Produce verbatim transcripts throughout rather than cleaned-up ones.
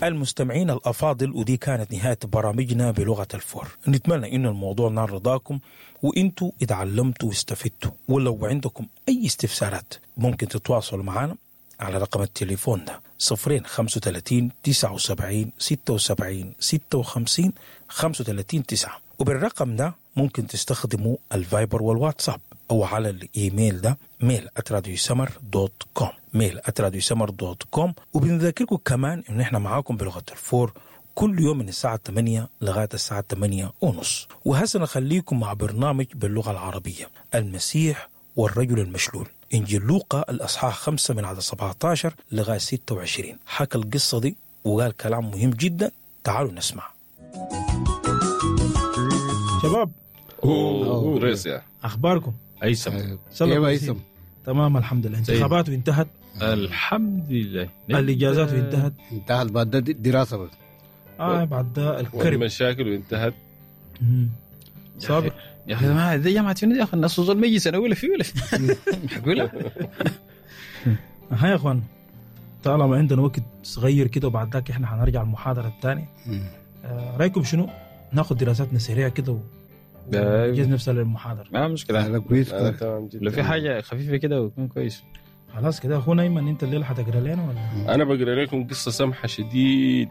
المستمعين الأفاضل، ودي كانت نهاية برامجنا بلغة الفور. نتمنى إن الموضوع نال رضاكم وإنتوا اتعلمتوا واستفدتوا. ولو عندكم أي استفسارات ممكن تتواصلوا معنا على رقم التليفون ده صفرين خمسة وثلاثين تسعة وسبعين ستة وسبعين ستة وخمسين خمسة وثلاثين تسعة، وبالرقم ده ممكن تستخدموا الفايبر والواتساب أو على الإيميل ده ميل آت راديو سمر دوت كوم ميل آت راديو سمر دوت كوم. وبنذكركم كمان إن إحنا معاكم بلغة الفور كل يوم من الساعة ثمانية لغاية الساعة ثمانية ونص. وهسه نخليكم مع برنامج باللغة العربية المسيح والرجل المشلول، إنجيل لوقا الأصحاح خمسة من عدد سبعة عشر لغاية ستة وعشرين. حكى القصة دي وقال كلام مهم جدا، تعالوا نسمع. شباب اوه ريسيا، أخباركم؟ أيسم ايوه ايسم تمام الحمد لله. انتخابات انتهت الحمد لله، الإجازات انتهت انتهت بعد الدراسة بس. آه بعد ده الكرب والمشاكل انتهت. صابر يا أخي ما هذا جامعة يا أخي الناس وصل مية سنة ولا في ولا في حقولها. ها يا أخوان، طالما عندنا وقت صغير كده وبعد ذاك إحنا هنرجع المحاضرة الثانية. آه رأيكم شنو؟ ناخد دراساتنا سريعة كده ونجهز نفسنا للمحاضرة. ما مشكلة، لا كويس. لو في حاجة خفيفة كده ويكون كويس. خلاص كده أخونا أيمن، أنت الليلة هتقرأ لنا ولا؟ أنا بقرأ لكم قصة سمحة شديد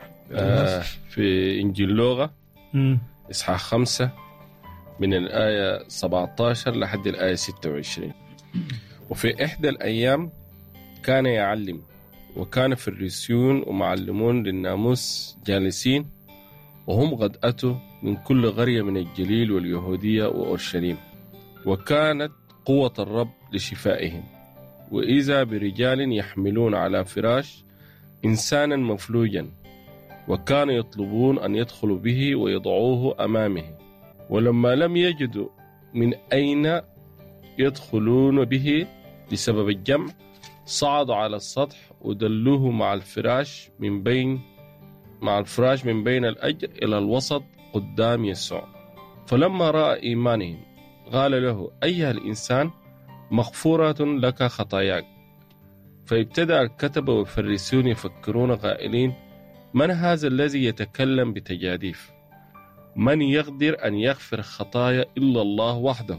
آه في إنجيل لوقا إصحاح خمسة من الآية سبعة عشر لحد الآية ستة وعشرين. وفي إحدى الأيام كان يعلم، وكان فريسيون ومعلمون للناموس جالسين، وهم قد أتوا من كل قرية من الجليل واليهودية وأورشليم، وكانت قوة الرب لشفائهم. وإذا برجال يحملون على فراش إنسانا مفلوجا، وكانوا يطلبون أن يدخلوا به ويضعوه أمامه. ولما لم يجدوا من أين يدخلون به بسبب الجمع، صعدوا على السطح ودلوه مع الفراش من بين مع الفراش من بين الأجر إلى الوسط قدام يسوع. فلما رأى إيمانهم قال له: أيها الإنسان، مغفورة لك خطاياك. فابتدأ الكتبة والفريسيون يفكرون قائلين: من هذا الذي يتكلم بتجاديف؟ من يقدر أن يغفر خطايا إلا الله وحده؟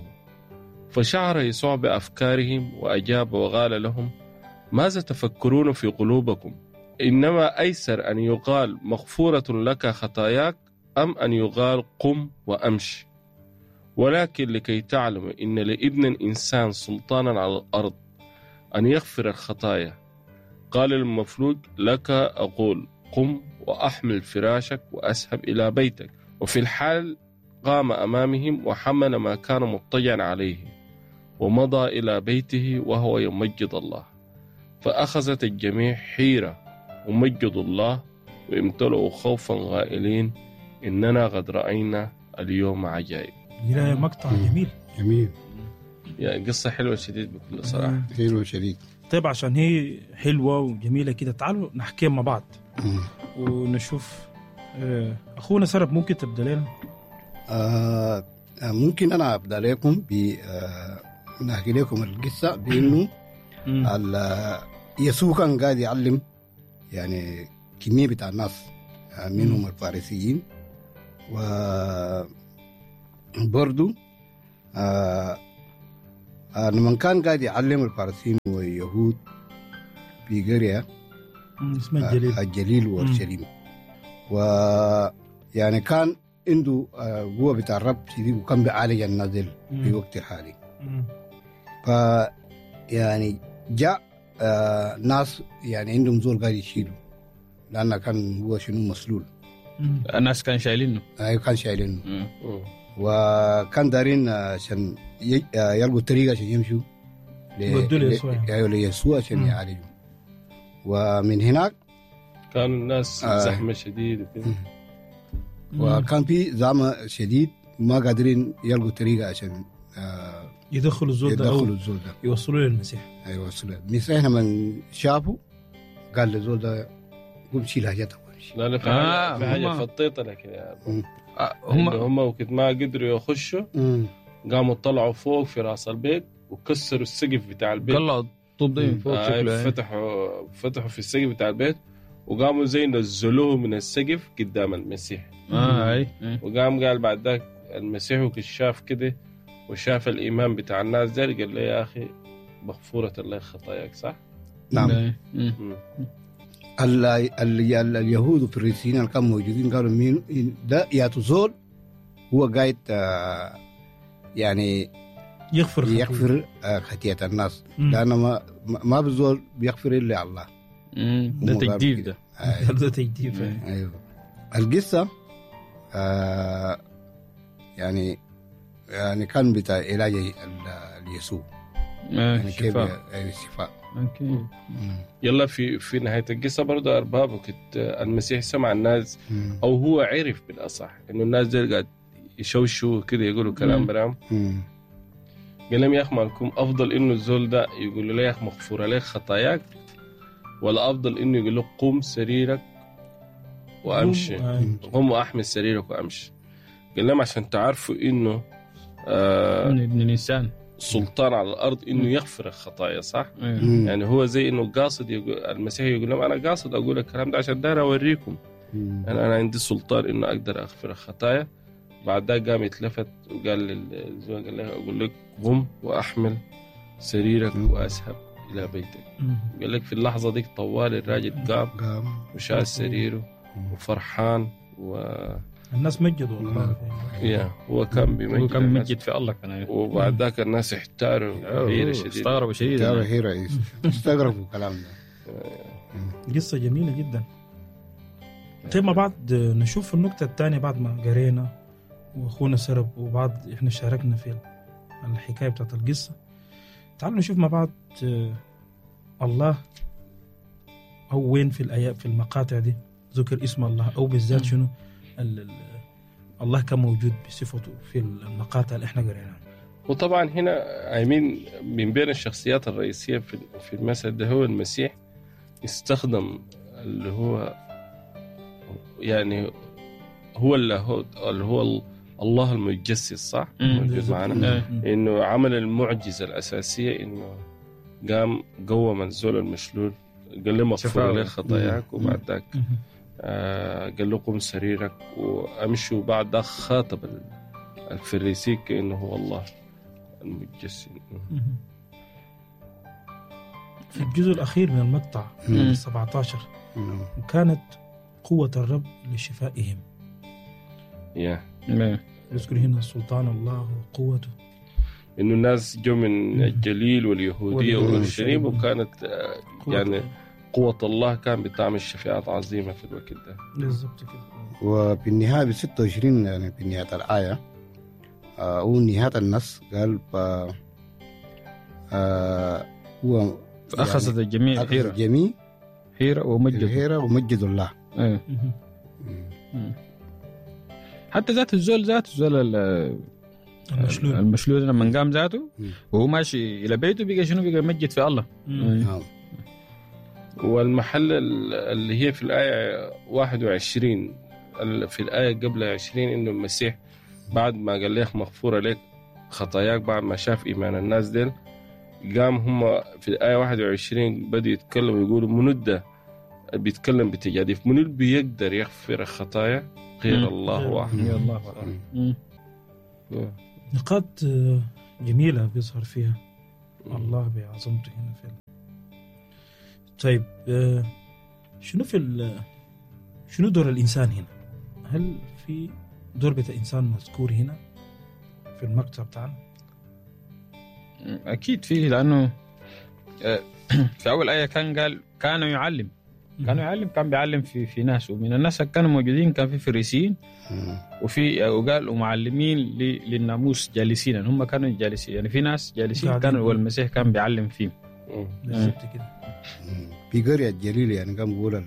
فشعر يسوع بأفكارهم وأجاب وقال لهم: ماذا تفكرون في قلوبكم؟ إنما أيسر أن يقال مغفورة لك خطاياك أم أن يقال قم وأمشي؟ ولكن لكي تعلموا إن لابن الإنسان سلطانا على الأرض أن يغفر الخطايا، قال المفلوج: لك أقول قم وأحمل فراشك وأذهب إلى بيتك. وفي الحال قام أمامهم وحمل ما كان مضطجعا عليه ومضى إلى بيته وهو يمجد الله. فأخذت الجميع حيرة ومجدوا الله وامتلؤوا خوفا قائلين: إننا قد رأينا اليوم عجائب. يا مقطع جميل جميل، يا قصة حلوة شديد بكل صراحة. حلوة شديد. طيب عشان هي حلوة وجميلة كده، تعالوا نحكي مع بعض مم. ونشوف. أخونا سرب ممكن تبدأ لنا؟ آه ممكن أنا أبدأ لكم ب آه نحكي لكم القصة بأنه يسوع كان قاعد يعلم يعني كمية بتاع الناس منهم الفارسيين، وبرضو آه آه لما كان قاعد يعلم الفارسيين واليهود في قرية اسمها الجليل آه الجليل وأورشليم، ويعني كان عنده قوة بتاع الرب شديد، وكان بيعالج الناس في وقت حالي. ف يعني جاء آه ناس يعني عندهم زول قاعد يشيله، لأنه كان هو شنو مسلول. الناس كان شايلينه. أيوة كان شايلينه، وكان دارين عشان يلقوا طريقة عشان يمشوا يودوا ليسوع أيوة ليسوع عشان يعالجوا. ومن هناك كانوا الناس آه زحمة شديد وكده، وكان في زحمة شديد ما قادرين يلقوا طريقة عشان آه يدخلوا الزول ده يدخلوا الزول ده يوصلوا للمسيح. أيوة يوصلوا. المسيح لما شافوا قال للزول ده قوم شيل حاجتك وامشي. لا لا في آه حاجة, حاجة فطيطة لك يا آه هم هم وقت ما قدروا يخشوا مم. قاموا طلعوا فوق في راس البيت وكسروا السقف بتاع البيت. طلعوا الطوب ده من فوق آه شكله فتحوا فتحوا في السقف بتاع البيت وقاموا زي نزلوه من السقف قدام المسيح. آه أي. وقام قال بعد ذاك المسيح وكشاف كده وشاف الإيمان بتاع الناس ده قال لي يا أخي مغفورة الله خطاياك صح؟ نعم. ال ال اليهود والفريسيين اللي كانوا موجودين قالوا مين ده يا تزول هو قاعد آه يعني يغفر خطيئة. يغفر آه خطيئة الناس لأنه ما ما بزول بيغفر إلا الله. ده تجديد ده. ده تجديد. أيوه. القصة آه يعني يعني كان بتاع علاج اليسوع. يعني كيف الشفاء. اوكي. يلا في في نهايه القصه برضه ارباب وقت المسيح سمع الناس او هو عرف بالاصح انه الناس دي قاعد يشوشوا كده يقولوا كلام برام. قال لهم يا اخ مالكم افضل انه الزول ده يقول له يا اخ مغفور عليك خطاياك ولا افضل انه يقول له قم سريرك وامشي قم واحمل سريرك وامشي. قال لهم عشان تعرفوا انه آه ابن الانسان سلطان على الأرض إنه يغفر الخطايا صح؟ مم. يعني هو زي إنه قاصد يقول المسيح يقول لهم أنا قاصد أقول الكلام ده عشان داير أوريكم أنا أنا عندي سلطان إنه أقدر أغفر الخطايا. بعد ذا قام يتلفت وقال للزوج قال له أقول لك قم وأحمل سريرك وأذهب إلى بيتك. مم. قال لك في اللحظة ديك طوال الراجل قام وشال سريره وفرحان و الناس مجدوا والله. يا هو كان بيمجد هو كان مجد في الله كان. وبعد ذاك الناس احتاروا حيرة شديدة استغربوا شديدا احتاروا حيرة استغربوا كلام ده. قصة جميلة جدا. طيب ما بعد نشوف النقطة الثانية بعد ما قرينا واخونا سرب وبعد احنا شاركنا في الحكاية بتاعت القصة. تعالوا نشوف مع بعض الله او وين في الآيات في المقاطع دي ذكر اسم الله او بالذات شنو الله كان موجود بصفته في المقاطع اللي احنا قريناها. وطبعا هنا عايمين من بين الشخصيات الرئيسية في في المثل ده هو المسيح استخدم اللي هو يعني هو اللي هو اللي هو الله المتجسد صح موجود معنا انه عمل المعجزة الأساسية انه قام قوم الزول المشلول قال له مغفور لك خطاياك وبعد ذاك آه قال له قم سريرك وامشي. وبعد ذاك خاطب الفريسي كأنه هو الله المتجسد. في الجزء الأخير من المقطع سبعة عشر وكانت قوة الرب لشفائهم. يا يذكر هنا سلطان الله وقوته إنه الناس جو من الجليل واليهودية والشريب وكانت آه يعني قوة الله كان بتعمل شفاعات عظيمة في الوقت ده. بالضبط كده. وفي النهاية ب ستة وعشرين يعني في نهاية الآية آه ونهاية النص قال ف آه هو أخذت يعني الجميع حيرة الجميع حيرة ومجد حيرة ومجد الله. ايه. حتى ذات الزول ذات الزول المشلول المشلول لما قام ذاته وهو ماشي إلى بيته بقى شنو بقى مجد في الله. والمحل اللي هي في الآية واحد وعشرين في الآية قبل عشرين إنه المسيح بعد ما قال لك مغفورة لك خطاياك بعد ما شاف إيمان الناس ديل قام هم في الآية واحد وعشرين بدأوا يتكلموا ويقولوا منودة بيتكلم بتجاديف من اللي بيقدر يغفر الخطايا غير الله واحد. الله نقاط جميلة بيظهر فيها الله بعظمته هنا في. طيب شنو في شنو دور الإنسان هنا؟ هل في دور بتاع إنسان مذكور هنا في المقطع بتاعنا؟ أكيد فيه لأنه في أول آية كان قال كانوا يعلم كانوا يعلم كان بيعلم في في ناس ومن الناس كانوا موجودين كان في فريسيين وفي وقال ومعلمين للناموس جالسين يعني هم كانوا جالسين يعني في ناس جالسين كانوا والمسيح كان بيعلم فيهم. بالضبط كده. في قرية الجليل يعني كان بيقول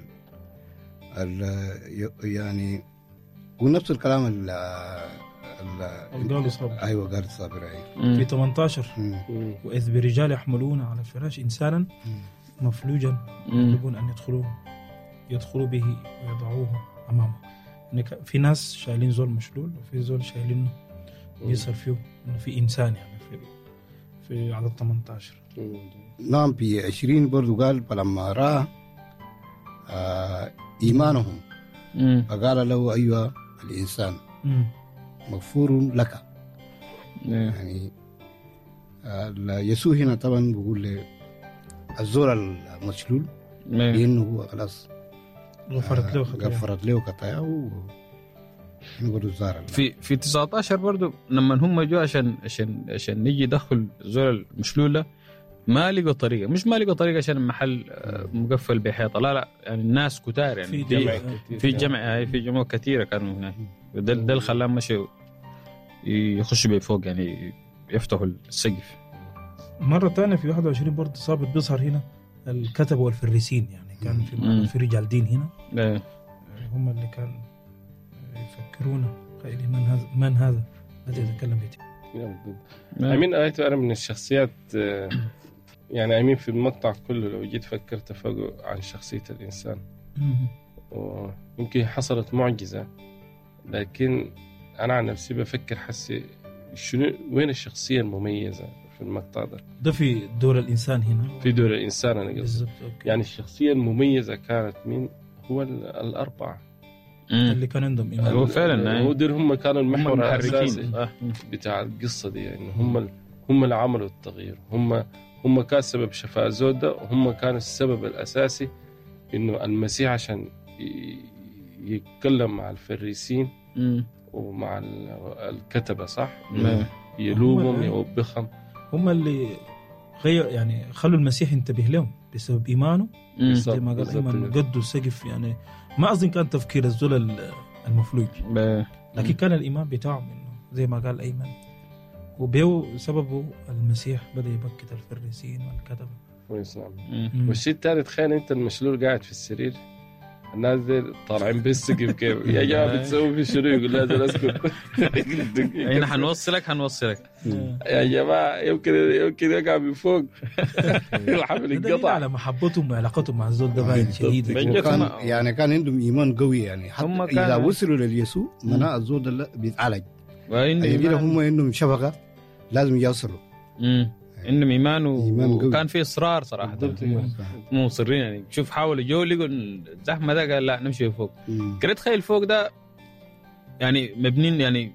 يعني ونفس الكلام ال قالوا صابر. أيوة قالوا صابر. في ثمانية عشر وإذ برجال يحملون على فراش إنسانا مفلوجا يطلبون أن يدخلوا يدخلوا به ويضعوه أمامه. يعني في ناس شايلين زول مشلول وفي زول شايلينه يصير فيه إنه في إنسان يعني في في عدد ثمانية عشر. نعم في عشرين برضو قال فلما رأى آه إيمانهم. مم. فقال له أيها الإنسان مم. مغفور لك. إيه. يعني يسوع هنا طبعا بيقول الزور المشلول إيه. لأنه هو خلاص غفرت له خطاياه. غفرت له خطاياه ونقول الزار. في في تسعة عشر برضو لما هم جو عشان عشان عشان نيجي يدخل الزول المشلولة ما لقوا طريقة، مش ما لقوا طريقة عشان المحل آه، مقفل بحيطة، لا لا يعني الناس كتار يعني في في جمع كتير. في جمع هاي في جموع كثيرة كانوا هناك. ده ده اللي خلاهم مشوا يخشوا بفوق يعني يفتحوا السقف. مرة تانية في واحد وعشرين برضه صابت بيظهر هنا الكتبة والفريسين، يعني كان في مم. في رجال دين هنا إيه. هم اللي كان يفكرون قائلين من هذا من هذا الذي يتكلم بيتي. إيه. أمين آيته أنا من الشخصيات آه، يعني أمين في المقطع كله لو جيت فكرت فوق عن شخصية الإنسان، ويمكن حصلت معجزة، لكن أنا عن نفسي بفكر حسي شنو وين الشخصية المميزة في المقطع ده. ده في دور الإنسان هنا في دور الإنسان أنا قصدي، بالضبط. أوكي. يعني الشخصية المميزة كانت مين؟ هو ال- الأربعة مم. اللي كان عندهم إيمان. هو فعلا هو دول هم كانوا هم المحور الأساسي المحركين. آه. بتاع القصة دي، يعني هم ال- هم اللي عملوا التغيير، هم هم كان سبب شفاء زودة، وهم كانوا السبب الأساسي إنه المسيح عشان ي- يتكلم مع الفريسين مم. ومع ال- الكتبة صح؟ مم. يلومهم هم- يوبخهم. هم اللي غير يعني خلوا المسيح ينتبه لهم بسبب إيمانه، مم. زي ما قال بالضبط أيمن كده. قدوا السقف. يعني ما أظن كان تفكير الزول ال- المفلوج، ب- لكن كان الإيمان بتاعهم إنه زي ما قال أيمن، وبيو سببه المسيح بدأ يبكت الفريسين والكتبة. كويس نعم. مم. والشيء الثاني تخيل أنت المشلول قاعد في السرير، الناس دي طالعين بالسقف كيف يا جماعة بتسوي في شنو؟ يقول لازم أسكت. هنا حنوصلك حنوصلك يا جماعة يمكن يمكن يقع من فوق الحمل ده دليل انقطع. على محبتهم وعلاقتهم مع الزول ده باين شديد. بالضبط. وكان هم- يعني كان عندهم إيمان قوي، يعني حتى هم إذا كانوا- وصلوا لليسوع معناه الزول ده بيتعالج. وإن يجي إيمان- هم عندهم شبكة لازم يوصلوا. مم. عندهم إيمان و- إيمان قوي. وكان في إصرار صراحة. مو مصرين يعني. شوف حاولوا جو لقوا الزحمة ده قال لا نمشي فوق. مم. كده تخيل فوق ده يعني مبنين يعني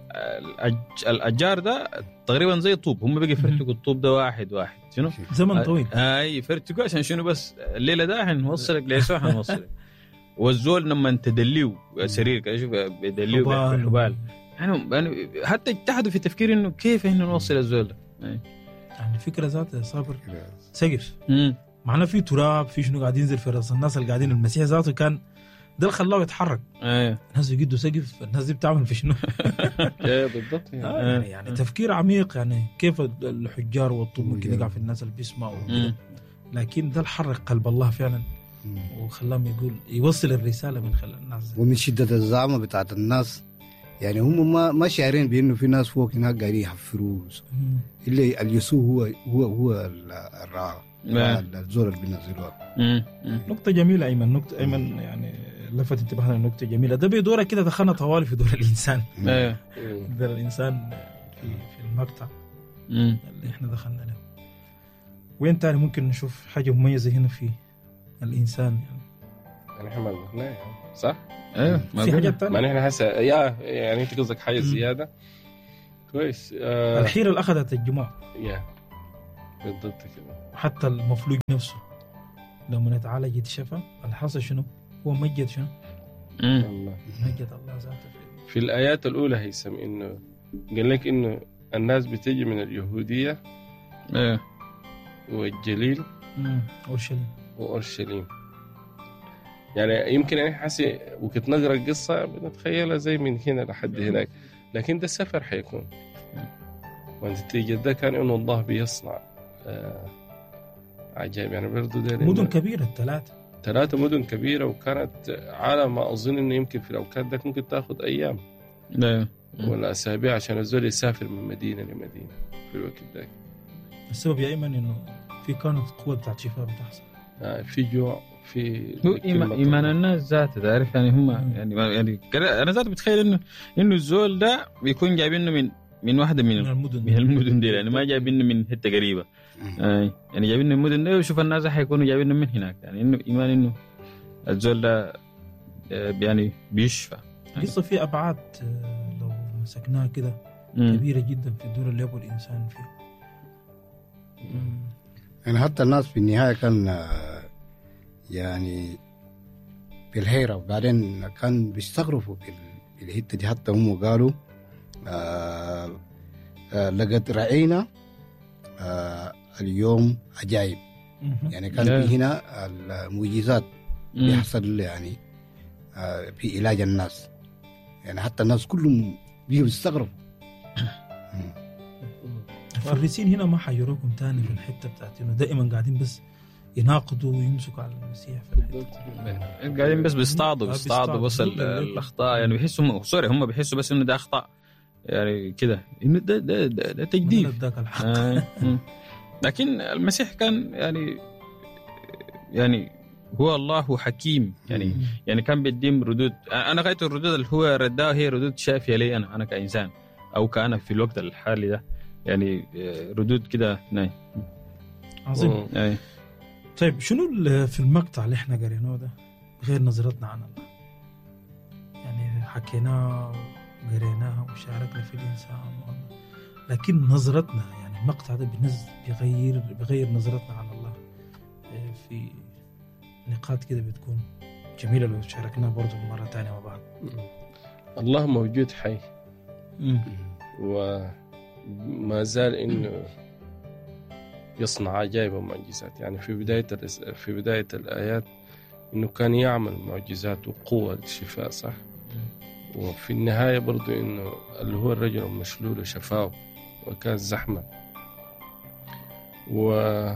الأج- الأشجار ده تقريبا زي طوب، هم بقي يفرتقوا الطوب ده واحد واحد شنو؟ زمن طويل. هاي يفرتقوا عشان شنو؟ بس الليلة ده حنوصلك ليسوع حنوصلك. والزول لما تدليو سرير كده شوف بيدليو حبال. بحبال يعني يعني حتى اجتهدوا في تفكير انه كيف احنا نوصل الزول ده. يعني الفكرة ذاتها صابر سقف امم معنا في تراب في شنو قاعدين ينزل في راس الناس اللي قاعدين. المسيح ذاته كان ده اللي خلاه يتحرك. ايه الناس يقدوا سقف، الناس دي بتعمل في شنو؟ ايه بالضبط يعني. آه يعني, يعني تفكير عميق، يعني كيف الحجار والطوب ممكن يقع في الناس اللي بيسمعوا وكده. لكن ده الحرك قلب الله فعلا وخلاهم يقول يوصل الرسالة من خلال الناس. ومن شدة الزعمة بتاعت الناس يعني هم ما ما شاعرين بانه في ناس فوق هناك قاعدين يحفروا اللي اليسوع هو هو هو الرعاة الزور اللي بينزلوها. نقطة جميلة أيمن، نقطة أيمن يعني لفت انتباهنا لنقطة جميلة. ده بدورة كده دخلنا طوالي في دور الإنسان. ايه دور الإنسان في في المقطع امم اللي إحنا دخلنا له. وين تاني ممكن نشوف حاجة مميزة هنا في الإنسان يعني؟ يعني احنا ما قلناه يعني صح؟ ايه في حاجات ما تانية. نحن هسه يا يعني انت قصدك حاجه زياده كويس. آه الحيرة اللي أخذت الجماع يا بالضبط كده. حتى المفلوج نفسه لما نتعالج يتشفى الحاصل شنو؟ هو مجد شنو؟ امم والله مجد الله ذاته في في الايات الاولى هيثم انه قال لك انه الناس بتجي من اليهوديه ايه والجليل امم أورشليم. واورشليم. يعني يمكن انا حاسس وقت نقرا القصه بنتخيلها زي من هنا لحد هناك، لكن ده السفر حيكون والنتيجه ده كان انه الله بيصنع آه عجائب. يعني برضو ده مدن كبيرة الثلاثة ثلاثة مدن كبيرة، وكانت على ما أظن إنه يمكن في الأوقات ده ممكن تأخذ أيام ايه ولا أسابيع عشان الزول يسافر من مدينة لمدينة في الوقت ده. السبب يا أيمن إنه في كانت قوة بتاعت شفاء بتحصل. آه في جوع في هو إيمان, إيمان الناس ذاته تعرف يعني هم يعني يعني انا ذاتي بتخيل انه انه الزول ده بيكون جايبينه من من واحده من من المدن من المدن دي، يعني ما جايبينه من حته قريبه. آه يعني جايبينه من المدن دي وشوف الناس حيكونوا جايبينه من هناك. يعني انه ايمان انه الزول ده يعني بيشفى. قصة في أبعاد لو مسكناها كده كبيرة جدا في الدور اللي يبغى الإنسان فيه. يعني حتى الناس في النهاية كان يعني في الحيرة، وبعدين كان بيستغربوا في الحتة دي. حتى هم قالوا آه آه لقد رأينا آه اليوم عجائب. يعني كان في هنا المعجزات بيحصل يعني آه في علاج الناس. يعني حتى الناس كلهم بيجوا يستغربوا. الفريسين هنا ما حيروكم تاني في الحتة بتاعتنا، دائما قاعدين بس يناقضوا ويمسكوا على المسيح في الحتة، قاعدين بس بيصطادوا بيصطادوا بس الأخطاء. يعني بيحسوا سوري هم بيحسوا بس إنه ده أخطاء يعني كده، إنه ده ده ده, ده تجديف. آه. لكن المسيح كان يعني يعني هو الله حكيم يعني مم. يعني كان بيديم ردود. أنا غاية الردود اللي هو ردها هي ردود شافية لي أنا أنا كإنسان أو كأنا في الوقت الحالي ده، يعني ردود كده ناي عظيم. أي. طيب شنو في المقطع اللي احنا قريناه ده غير نظرتنا عن الله؟ يعني حكيناه وقريناه وشاركنا في الإنسان والله. لكن نظرتنا يعني المقطع ده بيغير بيغير نظرتنا عن الله في نقاط كده بتكون جميلة لو شاركناها برضو مرة تانية مع بعض. الله موجود حي وما زال إنه يصنع عجائب ومعجزات. يعني في بداية في بداية الآيات إنه كان يعمل معجزات وقوة للشفاء صح، وفي النهاية برضو إنه اللي هو الرجل المشلول شفاه وكان زحمة. و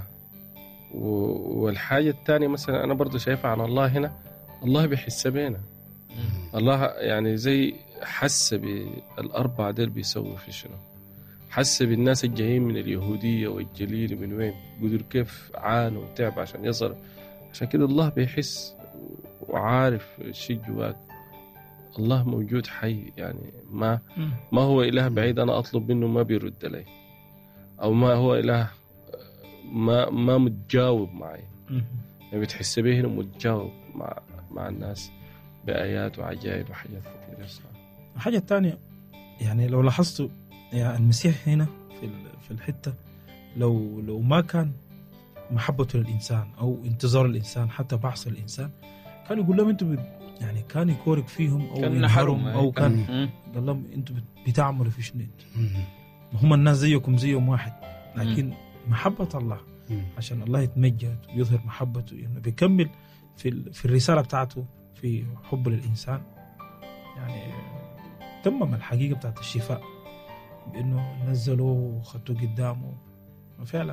والحاجة الثانية مثلا أنا برضو شايفها عن الله هنا، الله بيحس بينا. الله يعني زي حس بالأربعة ديل بيسوي في شنو، حس بالناس الجايين من اليهودية والجليل من وين، قدر كيف عانوا وتعب عشان يصل. عشان كده الله بيحس وعارف الشيء جواك. الله موجود حي، يعني ما ما هو إله بعيد أنا أطلب منه ما بيرد لي، أو ما هو إله ما ما متجاوب معي. يعني بتحس به هنا متجاوب مع مع الناس بآيات وعجائب وحاجات كثيرة. الحاجة الثانية يعني لو لاحظتوا يعني المسيح هنا في في الحتة لو لو ما كان محبته للإنسان أو انتظار الإنسان حتى بحث الإنسان، كان يقول لهم أنتوا يعني كان يكورك فيهم أو ينهرهم أو كان قال لهم أنتوا بتعملوا في شنو، هم الناس زيكم زيهم واحد. لكن محبة الله عشان الله يتمجد ويظهر محبته إنه يعني بيكمل في في الرسالة بتاعته في حب للإنسان. يعني تمم الحقيقة بتاعت الشفاء بأنه نزلوا وخطوا قدامه وفعلا.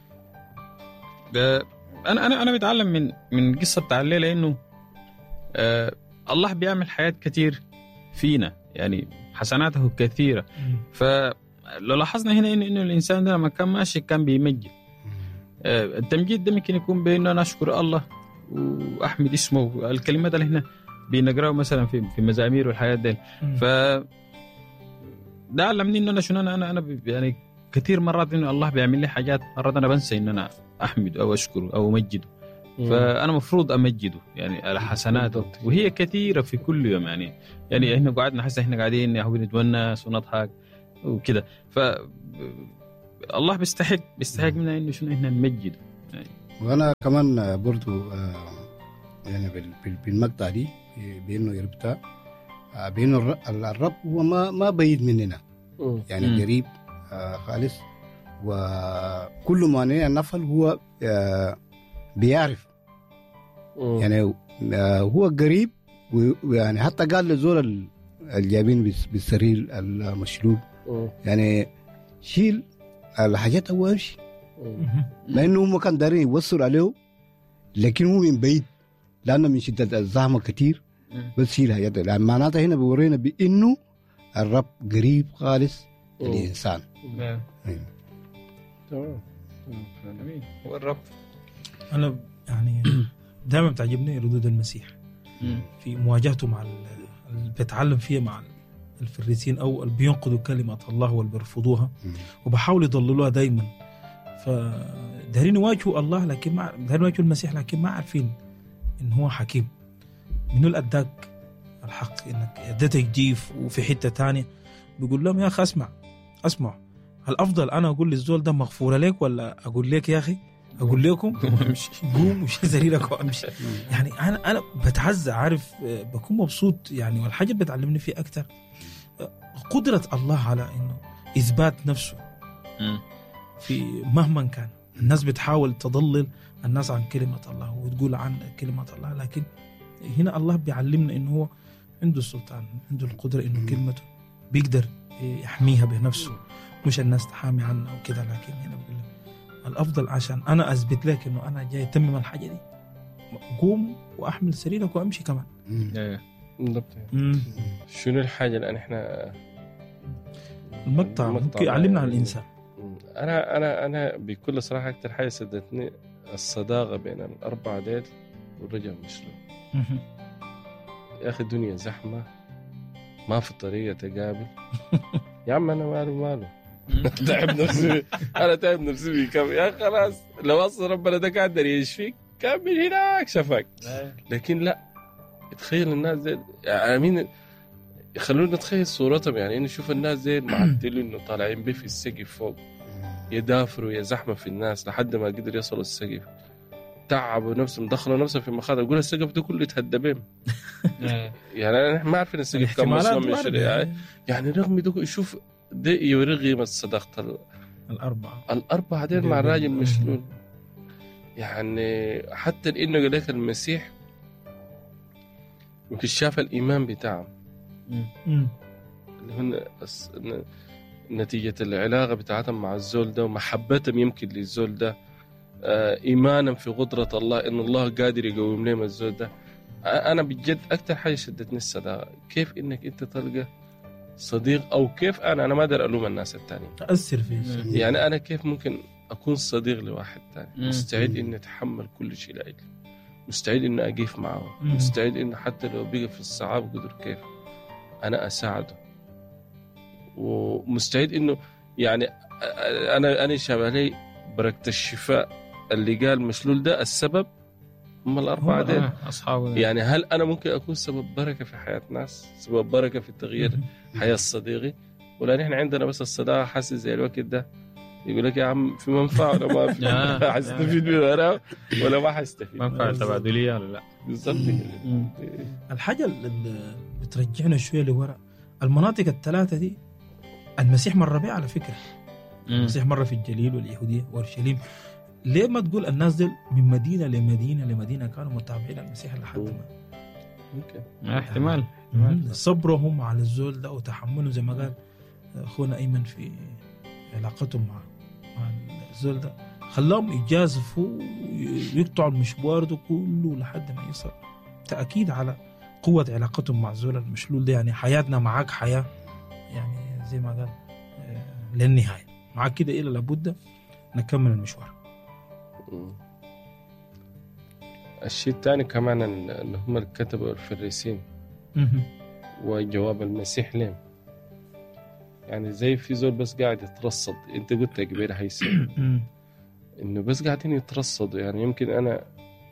أنا أنا أنا بتعلم من من قصة بتاع الليلة إنه آه الله بيعمل حياة كتير فينا، يعني حسناته كثيرة. فلو لاحظنا هنا إنه إنه الإنسان ده لما كان ماشي كان بيمجد. آه التمجيد ده ممكن يكون بأنه أنا أشكر الله وأحمد اسمه. الكلمات اللي هنا بنقرأه مثلا في في مزامير والحياة دي. ف ده علمني إنه أنا شنو أنا أنا أنا يعني كثير مرات إنه الله بيعمل لي حاجات، مرات أنا بنسى إن أنا أحمد أو أشكره أو أمجده. فأنا مفروض أمجده يعني على حسناته، وهي كثيرة في كل يوم. يعني يعني إحنا قاعدنا حاسة إحنا قاعدين يا هو بنتونس ونضحك وكده. ف الله بيستحق بيستحق منا إنه شنو إحنا نمجده. يعني. وأنا كمان برضو يعني بالمقطع دي بأنه يربطها بأنه الرب هو ما ما بعيد مننا، يعني قريب خالص. وكل ما نفعل هو بيعرف، يعني هو قريب. ويعني حتى قال لزول الجايبين بالسرير المشلول يعني شيل الحاجات أو امشي، لأنه هم كان دارين يوصل عليه، لكن هو من بعيد لأنه من شدة الزحمة كتير بس شيل الحاجات. يعني معناتها هنا بيورينا بأنه الرب قريب خالص الإنسان. تمام. هو الرب. أنا يعني دائما بتعجبني ردود المسيح في مواجهته مع اللي بيتعلم فيها مع الفريسين أو اللي بينقضوا كلمة الله واللي بيرفضوها وبحاولوا يضللوها دائما. فدارين يواجهوا الله لكن ما دارين يواجهوا المسيح، لكن ما عارفين إن هو حكيم منو اللي اداك الحق انك اديتك جيف وفي حته تانية؟ بيقول لهم يا اخي اسمع اسمع الافضل انا اقول للزول ده مغفوره لك ولا اقول لك يا اخي اقول لكم قوم وشي سريرك وامشي. يعني انا انا بتعزى عارف بكون مبسوط يعني. والحاجه اللي بتعلمني فيه اكتر قدره الله على انه اثبات نفسه في مهما كان. الناس بتحاول تضلل الناس عن كلمه الله وتقول عن كلمه الله، لكن هنا الله بيعلمنا انه هو عنده السلطان، عنده القدره انه كلمته بيقدر يحميها بنفسه، مش الناس تحامي عنها وكذا. لكن هنا بقول لك الافضل عشان انا اثبت لك انه انا جاي اتمم الحاجه دي، قوم واحمل سريرك وامشي كمان. بالضبط. شنو الحاجه الان احنا المقطع ممكن يعلمنا عن الانسان. انا انا انا بكل صراحه اكثر حاجه سدتني الصداقه بين الاربعه ديل والرجل مشلول. يا اخي الدنيا زحمه، ما في طريقه تقابل. يا عم انا ماله ماله تعب نفسي، انا تعب نفسي كم يا خلاص. لو اصلا ربنا ده قادر يشفيك كان من هناك شفاك. لكن لا، تخيل الناس زي يعني مين يخلونا نتخيل صورتهم. يعني نشوف الناس زي معدلين انه طالعين بيه في السقف فوق، يدافروا يا زحمه في الناس لحد ما قدر يصلوا السقف. تعبوا نفسهم، دخلوا نفسهم في مخاطر. يقول السقف ده كله يتهدى بهم. يعني احنا ما عارفين السقف كم مسلم من الشريعة. يعني رغم ده يشوف ده يوري قيمة صداقة الأربعة الأربعة دين مع الراجل مشلول. يعني حتى إنه قال لك المسيح يمكن شاف الإيمان بتاعهم اللي هن نتيجة العلاقة بتاعتهم مع الزول ده ومحبتهم يمكن للزول ده، آه إيمانا في قدرة الله إن الله قادر يقوم لهم الزول ده. أنا بجد أكتر حاجة شدتني الصداقة. كيف إنك أنت تلقى صديق، أو كيف أنا أنا ما أقدر ألوم الناس التانيين أثر فيه. يعني أنا كيف ممكن أكون صديق لواحد تاني، مستعد إني أتحمل كل شيء لأجله، مستعد إني أقف معه، مستعد إنه حتى لو بقى في الصعاب قدر كيف أنا أساعده، ومستعد إنه يعني أنا أنا شابه لي بركة الشفاء اللي قال مشلول ده السبب هم الأربعة دين أصحابه. يعني هل أنا ممكن أكون سبب بركة في حياة ناس، سبب بركة في تغيير حياة صديقي؟ ولا نحن عندنا بس الصداقة حاسس زي الوقت ده يقول لك يا عم في منفعة ولا ما في حستفيد من وراء ولا ما حستفيد، منفعة تبادلية ولا لا؟ بالضبط. الحاجة اللي بترجعنا شوية لورا المناطق الثلاثة دي المسيح مر بها على فكرة. المسيح مر في الجليل واليهودية وأورشليم. ليه ما تقول الناس دول من مدينة لمدينة لمدينة كانوا متابعين المسيح لحد ما ممكن احتمال صبرهم على الزول ده وتحملهم زي ما قال أخونا أيمن في علاقتهم مع مع الزول ده خلاهم يجازفوا ويقطعوا المشوار ده كله لحد ما يصل. تأكيد على قوة علاقتهم مع الزول المشلول ده. يعني حياتنا معاك حياة يعني زي ما قال للنهاية معاك كده إلى لابد نكمل المشوار. الشيء الثاني كمان ان هم الكتبة والفريسين وجواب المسيح لهم. يعني زي في زول بس قاعد يترصد. انت قلت يا كبير هيسير انه بس قاعدين يترصدوا. يعني يمكن انا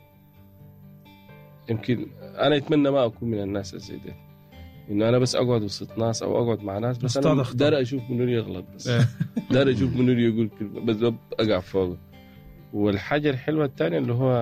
يمكن انا اتمنى ما اكون من الناس زي دي، انه انا بس اقعد وسط ناس او اقعد مع ناس بس انا دار اشوف منو يغلط، بس دار اشوف منو يقول كلمه بس اقع فوقه. والحاجه الحلوه الثانيه اللي هو